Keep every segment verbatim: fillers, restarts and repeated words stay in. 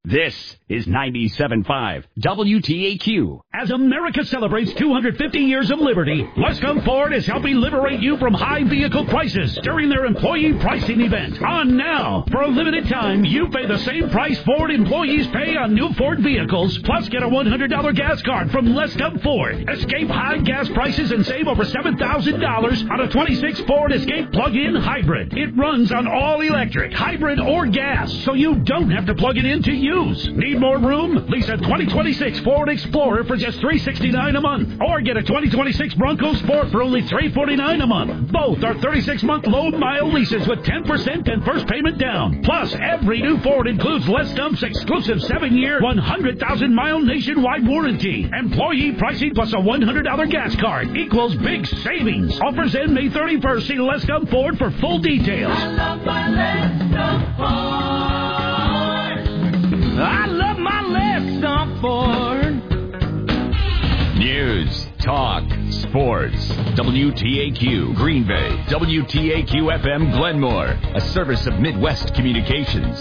This is ninety-seven point five W T A Q. As America celebrates two hundred fifty years of liberty, Lescom Ford is helping liberate you from high vehicle prices during their employee pricing event. On now, for a limited time, you pay the same price Ford employees pay on new Ford vehicles, plus get a one hundred dollars gas card from Lescom Ford. Escape high gas prices and save over seven thousand dollars on a twenty-six Ford Escape plug-in hybrid. It runs on all electric, hybrid, or gas, so you don't have to plug it in to use. Need more room? Lease a twenty twenty-six Ford Explorer for just three hundred sixty-nine dollars a month. Or get a twenty twenty-six Bronco Sport for only three hundred forty-nine dollars a month. Both are thirty-six month low mile leases with ten percent and first payment down. Plus, every new Ford includes Lescom's exclusive seven year, one hundred thousand mile nationwide warranty. Employee pricing plus a one hundred dollars gas card equals big savings. Offers end May thirty-first. See Lescom Ford for full details. I love my Lescom Ford. I love my Lescom Ford. News, talk, sports. W T A Q Green Bay. W T A Q F M Glenmore. A service of Midwest Communications.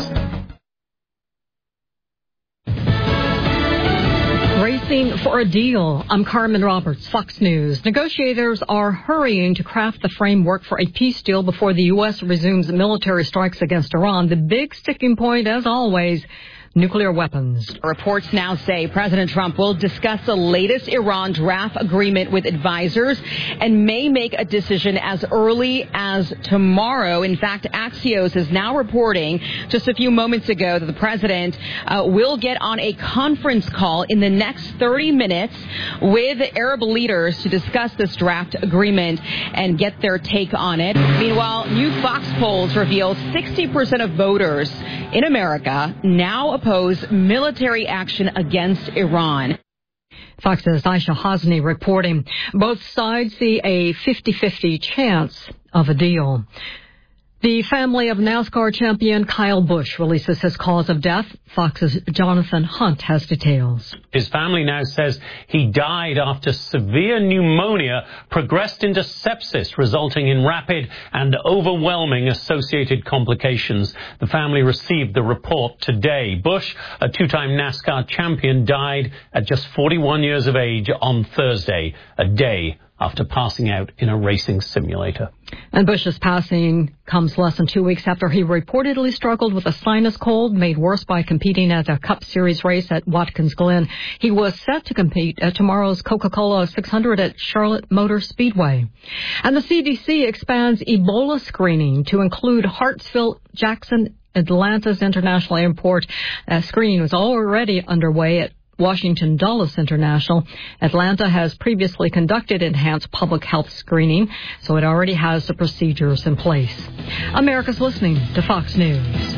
Racing for a deal. I'm Carmen Roberts, Fox News. Negotiators are hurrying to craft the framework for a peace deal before the U S resumes military strikes against Iran. The big sticking point, as always, nuclear weapons. Reports now say President Trump will discuss the latest Iran draft agreement with advisors and may make a decision as early as tomorrow. In fact, Axios is now reporting just a few moments ago that the president uh, will get on a conference call in the next thirty minutes with Arab leaders to discuss this draft agreement and get their take on it. Meanwhile, new Fox polls reveal sixty percent of voters in America now oppose military action against Iran. Fox's Aisha Hasni reporting. Both sides see a fifty-fifty chance of a deal. The family of NASCAR champion Kyle Busch releases his cause of death. Fox's Jonathan Hunt has details. His family now says he died after severe pneumonia progressed into sepsis, resulting in rapid and overwhelming associated complications. The family received the report today. Busch, a two-time NASCAR champion, died at just forty-one years of age on Thursday, a day after passing out in a racing simulator. And Busch's passing comes less than two weeks after he reportedly struggled with a sinus cold, made worse by competing at a Cup Series race at Watkins Glen. He was set to compete at tomorrow's Coca-Cola six hundred at Charlotte Motor Speedway. And the C D C expands Ebola screening to include Hartsfield, Jackson, Atlanta's International Airport. Uh, screening was already underway at Washington Dulles International. Atlanta has previously conducted enhanced public health screening, so it already has the procedures in place. America's listening to Fox News.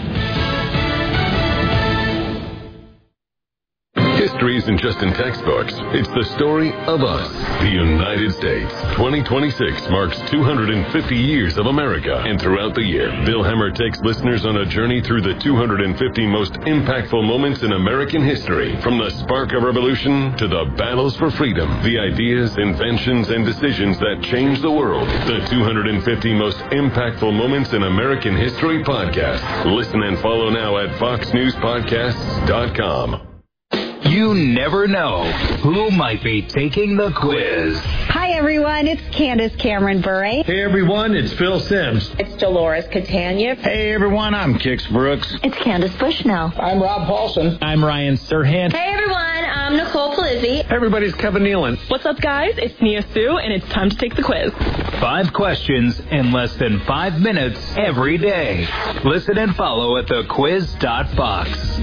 History isn't just in textbooks. It's the story of us, the United States. twenty twenty-six marks two hundred fifty years of America. And throughout the year, Bill Hemmer takes listeners on a journey through the two hundred fifty most impactful moments in American history. From the spark of revolution to the battles for freedom, the ideas, inventions, and decisions that changed the world. The two hundred fifty most impactful moments in American history podcast. Listen and follow now at fox news podcasts dot com. You never know who might be taking the quiz. Hi, everyone. It's Candace Cameron Bure. Hey, everyone. It's Phil Sims. It's Dolores Catania. Hey, everyone. I'm Kix Brooks. It's Candace Bushnell. I'm Rob Paulson. I'm Ryan Serhant. Hey, everyone. I'm Nicole Polizzi. Hey, everybody. It's Kevin Nealon. What's up, guys? It's Nia Sue, and it's time to take the quiz. Five questions in less than five minutes every day. Listen and follow at the quiz dot fox.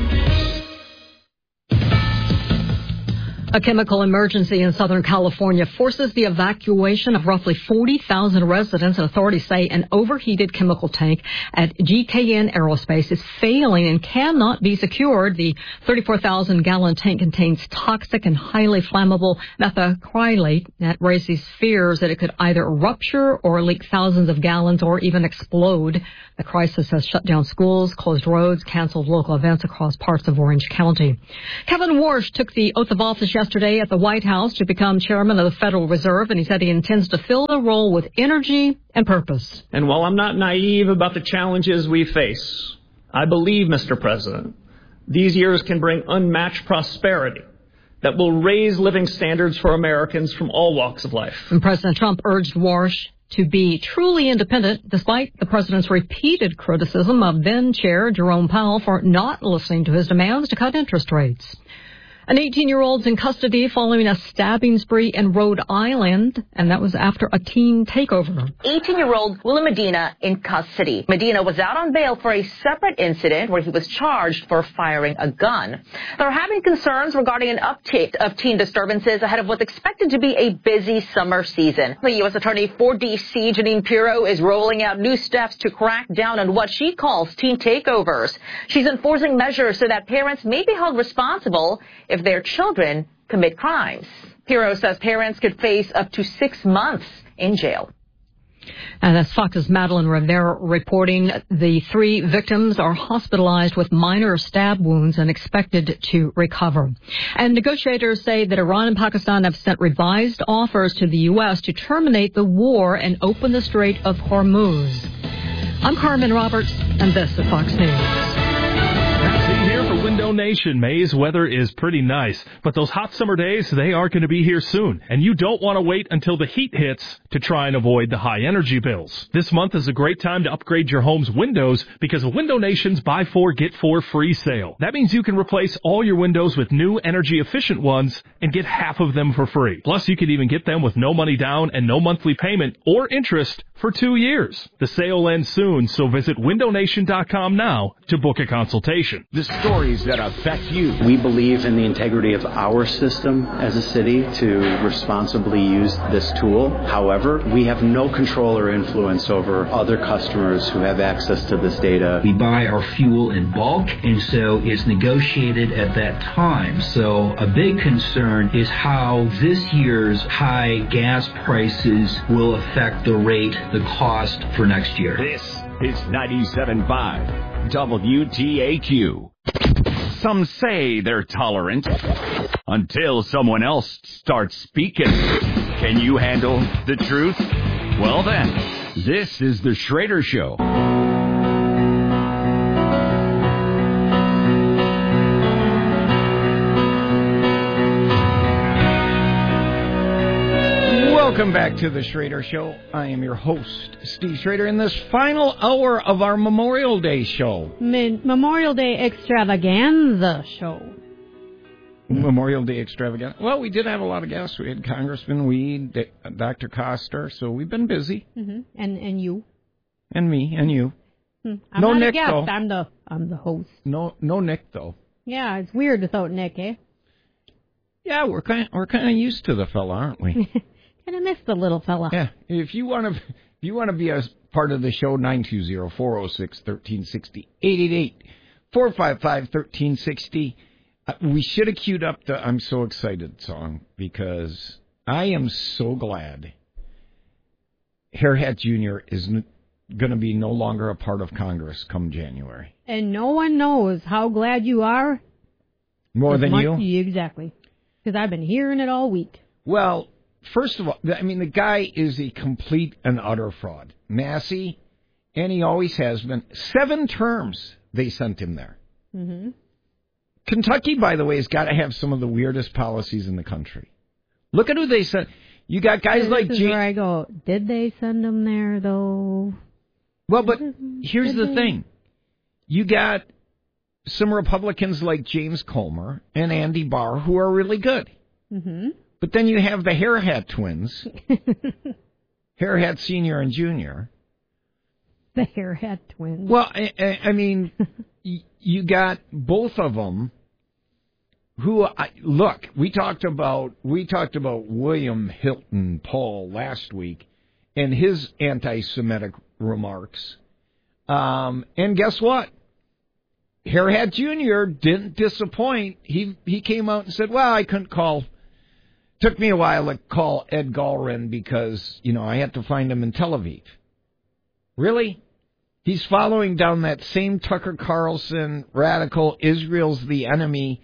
A chemical emergency in Southern California forces the evacuation of roughly forty thousand residents, and authorities say an overheated chemical tank at G K N Aerospace is failing and cannot be secured. The thirty-four thousand gallon tank contains toxic and highly flammable methacrylate that raises fears that it could either rupture or leak thousands of gallons or even explode. The crisis has shut down schools, closed roads, canceled local events across parts of Orange County. Kevin Warsh took the oath of office yesterday at the White House to become chairman of the Federal Reserve, and he said he intends to fill the role with energy and purpose. And while I'm not naive about the challenges we face, I believe, Mister President, These years can bring unmatched prosperity that will raise living standards for Americans from all walks of life. And President Trump urged Warsh to be truly independent, despite the president's repeated criticism of then-chair Jerome Powell for not listening to his demands to cut interest rates. An eighteen-year-old's in custody following a stabbing spree in Rhode Island, and that was after a teen takeover. eighteen-year-old William Medina in custody. Medina was out on bail for a separate incident where he was charged for firing a gun. They're having concerns regarding an uptick of teen disturbances ahead of what's expected to be a busy summer season. The U S Attorney for D C, Janine Pirro, is rolling out new steps to crack down on what she calls teen takeovers. She's enforcing measures so that parents may be held responsible if their children commit crimes. Pirro says parents could face up to six months in jail. And that's Fox's Madeline Rivera reporting. The three victims are hospitalized with minor stab wounds and expected to recover. And negotiators say that Iran and Pakistan have sent revised offers to the U S to terminate the war and open the Strait of Hormuz. I'm Carmen Roberts, and this is Fox News. Here for Window Nation, May's weather is pretty nice, but those hot summer days, they are going to be here soon, and you don't want to wait until the heat hits to try and avoid the high energy bills. This month is a great time to upgrade your home's windows because of Window Nation's Buy Four, Get Four free sale. That means you can replace all your windows with new energy-efficient ones and get half of them for free. Plus, you could even get them with no money down and no monthly payment or interest for two years. The sale ends soon, so visit window nation dot com now to book a consultation. The stories that affect you. We believe in the integrity of our system as a city to responsibly use this tool. However, we have no control or influence over other customers who have access to this data. We buy our fuel in bulk, and so it's negotiated at that time. So a big concern is how this year's high gas prices will affect the rate, the cost for next year. This is ninety-seven point five W T A Q. Some say they're tolerant until someone else starts speaking. Can you handle the truth? Well then, this is the Schrader Show. Welcome back to the Schrader Show. I am your host, Steve Schrader, in this final hour of our Memorial Day show. Memorial Day Extravaganza show. Memorial Day Extravaganza. Well, we did have a lot of guests. We had Congressman Weed, Doctor Koster, so we've been busy. Mm-hmm. And and you. And me, and you. Hmm. I'm no not Nick, a guest. though. I'm the, I'm the host. No, no Nick, though. Yeah, it's weird without Nick, eh? Yeah, we're kind of, we're kind of used to the fella, aren't we? Kind of miss the little fella. Yeah, if you want to, if you want to be a part of the show, nine two zero, four oh six, one three six zero, eight eight eight, four five five, one three six zero. Uh, we should have queued up the I'm So Excited song because I am so glad Hairhat Junior is n- going to be no longer a part of Congress come January. And no one knows how glad you are. More than much, you? Exactly. Because I've been hearing it all week. Well, first of all, I mean, the guy is a complete and utter fraud. Massey, and he always has been. Seven terms they sent him there. Mm-hmm. Kentucky, by the way, has got to have some of the weirdest policies in the country. Look at who they sent. You got guys this like... This is G- where I go, did they send him there, though? Well, but here's did the they? thing. You got some Republicans like James Comer and Andy Barr who are really good. Mm-hmm. But then you have the Hairhat twins, Hairhat Senior and Junior. The Hairhat twins. Well, I, I mean, you got both of them. Who I, look? We talked about we talked about William Hilton Paul last week and his anti-Semitic remarks. Um, and guess what? Hairhat Junior didn't disappoint. He he came out and said, "Well, I couldn't call." Took me a while to call Ed Gallren because, you know, I had to find him in Tel Aviv. Really? He's following down that same Tucker Carlson, radical, Israel's the enemy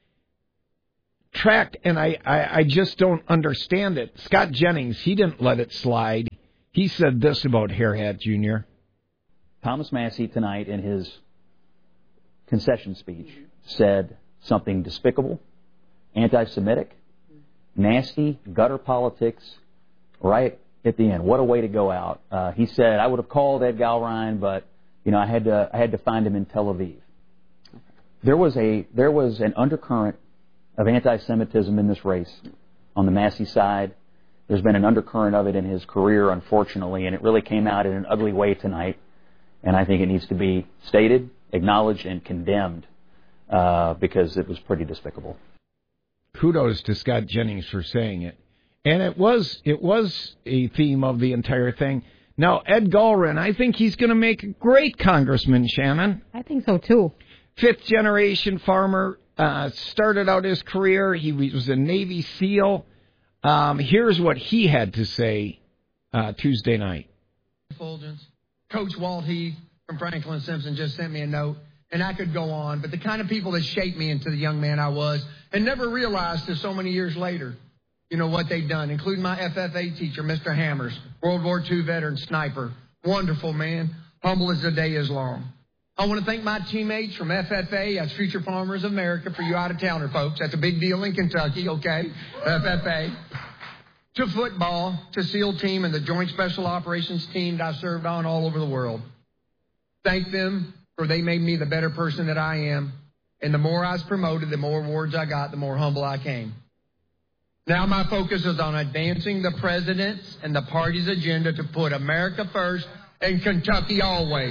track, and I, I, I just don't understand it. Scott Jennings, he didn't let it slide. He said this about Hairhat Junior Thomas Massey tonight in his concession speech said something despicable, anti-Semitic, nasty, gutter politics, right at the end. What a way to go out. Uh, he said, I would have called Ed Gallrein, but, you know, I had to I had to find him in Tel Aviv. There was a there was an undercurrent of anti-Semitism in this race on the Massey side. There's been an undercurrent of it in his career, unfortunately, and it really came out in an ugly way tonight. And I think it needs to be stated, acknowledged, and condemned uh, because it was pretty despicable. Kudos to Scott Jennings for saying it. And it was it was a theme of the entire thing. Now, Ed Gallrein, I think he's going to make a great congressman, Shannon. I think so, too. Fifth-generation farmer, uh, started out his career. He was a Navy SEAL. Um, here's what he had to say uh, Tuesday night. Coach Walt Heath from Franklin Simpson just sent me a note, and I could go on, but the kind of people that shaped me into the young man I was and never realized till so many years later, you know, what they've done, including my F F A teacher, Mister Hammers, World War Two veteran sniper. Wonderful man, humble as the day is long. I want to thank my teammates from F F A, that's Future Farmers of America, for you out-of-towner folks. That's a big deal in Kentucky, okay? F F A. To football, to SEAL team, and the Joint Special Operations team that I served on all over the world. Thank them, for they made me the better person that I am. And the more I was promoted, the more awards I got, the more humble I came. Now my focus is on advancing the president's and the party's agenda to put America first and Kentucky always.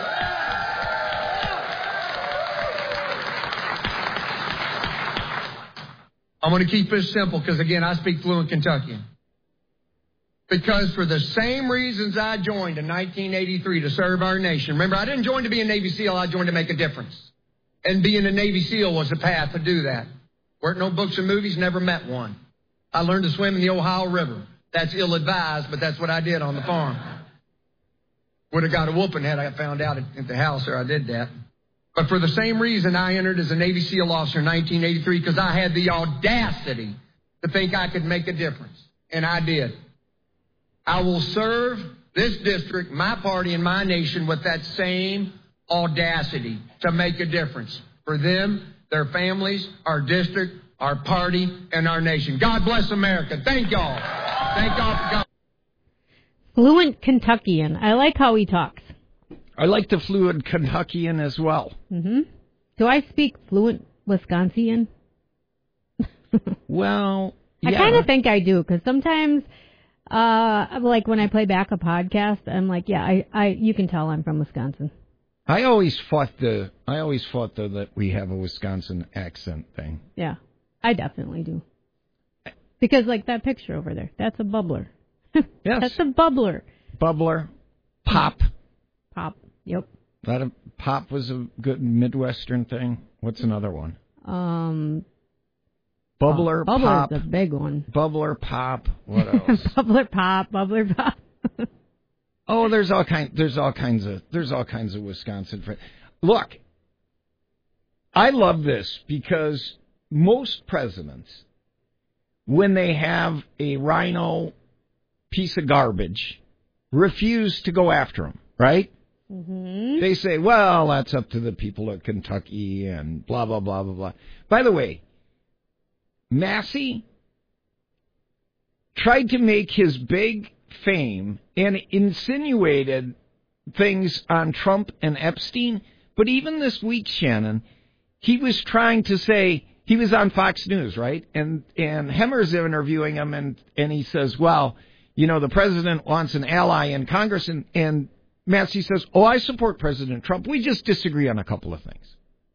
I'm going to keep this simple because, again, I speak fluent Kentuckian. Because for the same reasons I joined in nineteen eighty-three to serve our nation. Remember, I didn't join to be a Navy SEAL. I joined to make a difference. And being a Navy SEAL was the path to do that. Weren't no books and movies, never met one. I learned to swim in the Ohio River. That's ill-advised, but that's what I did on the farm. Would have got a whooping had I found out at the house there I did that. But for the same reason I entered as a Navy SEAL officer in nineteen eighty-three, because I had the audacity to think I could make a difference. And I did. I will serve this district, my party, and my nation with that same audacity to make a difference for them, their families, our district, our party, and our nation. God bless America. Thank y'all. Thank y'all for coming. Fluent Kentuckian. I like how he talks. I like the fluent Kentuckian as well. Mm-hmm. Do I speak fluent Wisconsin? Well, yeah. I kind of think I do, because sometimes, uh, like when I play back a podcast, I'm like, yeah, I, I, you can tell I'm from Wisconsin. I always fought the, I always fought the that we have a Wisconsin accent thing. Yeah, I definitely do. Because like that picture over there, that's a bubbler. Yes, that's a bubbler. Bubbler, pop, pop. Yep. That a, pop was a good Midwestern thing. What's another one? Um. Bubbler, oh, pop. Bubbler's a big one. Bubbler, pop. What else? Bubbler, pop. Bubbler, pop. Oh, there's all kind. There's all kinds of. There's all kinds of Wisconsin. Fr- Look, I love this because most presidents, when they have a rhino piece of garbage, refuse to go after him. Right? Mm-hmm. They say, "Well, that's up to the people of Kentucky," and blah blah blah blah blah. By the way, Massey tried to make his big fame and insinuated things on Trump and Epstein. But even this week, Shannon, he was trying to say, he was on Fox News, right? And and Hemmer's interviewing him, and, and he says, well, you know, the president wants an ally in Congress. And, and Massey says, oh, I support President Trump. We just disagree on a couple of things.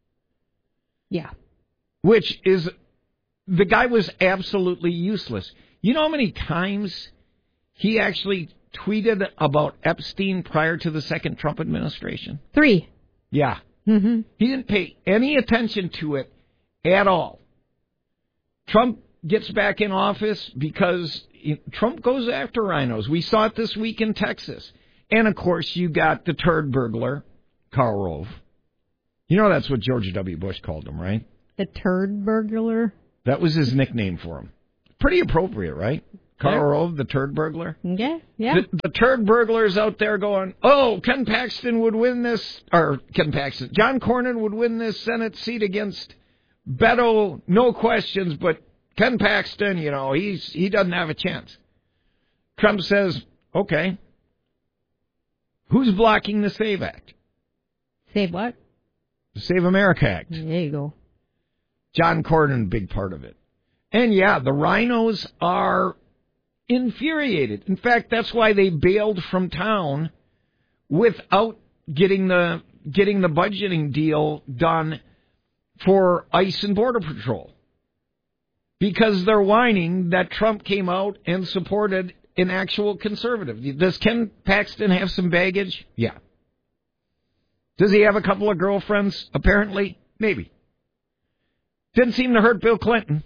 Yeah. Which is, the guy was absolutely useless. You know how many times he actually tweeted about Epstein prior to the second Trump administration? Three. Yeah. Mm-hmm. He didn't pay any attention to it at all. Trump gets back in office because Trump goes after rhinos. We saw it this week in Texas. And, of course, you got the turd burglar, Karl Rove. You know that's what George W. Bush called him, right? The turd burglar? That was his nickname for him. Pretty appropriate, right? Karl Rove, the turd burglar. Yeah, yeah. The, the turd burglars out there going, oh, Ken Paxton would win this, or Ken Paxton, John Cornyn would win this Senate seat against Beto, no questions, but Ken Paxton, you know, he's he doesn't have a chance. Trump says, okay, who's blocking the SAVE Act? Save what? The Save America Act. There you go. John Cornyn, big part of it. And yeah, the rhinos are infuriated. In fact, that's why they bailed from town without getting the getting the budgeting deal done for ICE and Border Patrol. Because they're whining that Trump came out and supported an actual conservative. Does Ken Paxton have some baggage? Yeah. Does he have a couple of girlfriends? Apparently, maybe. Didn't seem to hurt Bill Clinton.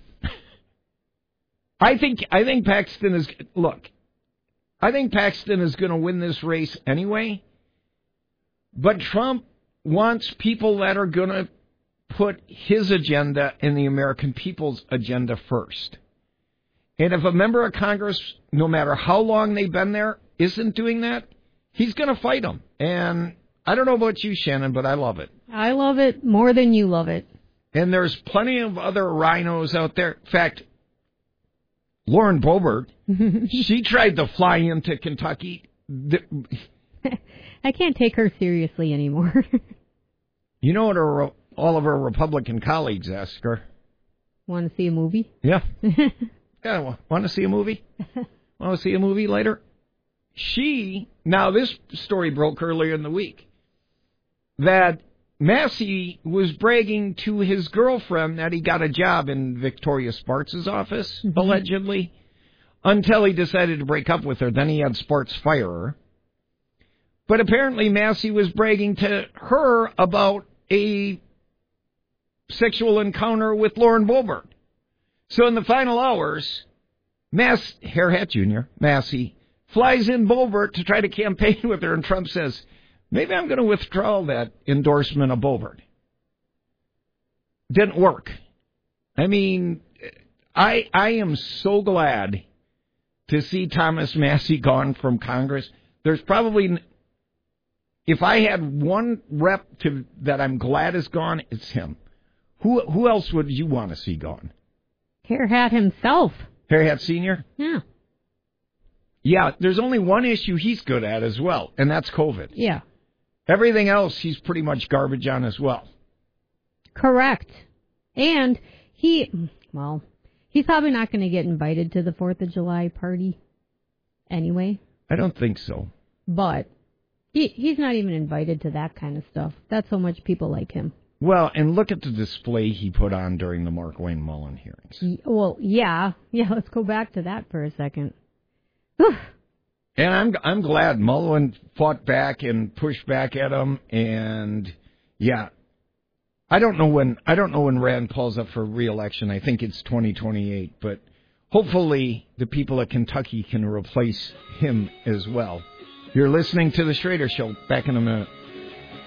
I think I think Paxton is look. I think Paxton is going to win this race anyway. But Trump wants people that are going to put his agenda and the American people's agenda first. And if a member of Congress, no matter how long they've been there, isn't doing that, he's going to fight them. And I don't know about you, Shannon, but I love it. I love it more than you love it. And there's plenty of other rhinos out there. In fact, Lauren Boebert, she tried to fly into Kentucky. I can't take her seriously anymore. You know what her, all of her Republican colleagues ask her? Want to see a movie? Yeah. Yeah, want to see a movie? Want to see a movie later? She, now this story broke earlier in the week, that Massey was bragging to his girlfriend that he got a job in Victoria Sparks' office, mm-hmm. allegedly, until he decided to break up with her. Then he had Sparks fire her. But apparently Massey was bragging to her about a sexual encounter with Lauren Boebert. So in the final hours, Mass, Hairhat Junior, Massey, flies in Boebert to try to campaign with her, and Trump says, maybe I'm going to withdraw that endorsement of Boebert. Didn't work. I mean, I I am so glad to see Thomas Massey gone from Congress. There's probably, if I had one rep to that I'm glad is gone, it's him. Who who else would you want to see gone? Hairhat himself. Hairhat Senior? Yeah. Yeah, there's only one issue he's good at as well, and that's COVID. Yeah. Everything else he's pretty much garbage on as well. Correct. And he, well, he's probably not going to get invited to the fourth of July party anyway. I don't think so. But he he's not even invited to that kind of stuff. That's how much people like him. Well, and look at the display he put on during the Mark Wayne Mullen hearings. Well, yeah. Yeah, let's go back to that for a second. And I'm I'm glad Mullen fought back and pushed back at him, and yeah, I don't know when I don't know when Rand Paul's up for re-election. I think it's twenty twenty-eight, but hopefully the people of Kentucky can replace him as well. You're listening to the Schrader Show. Back in a minute.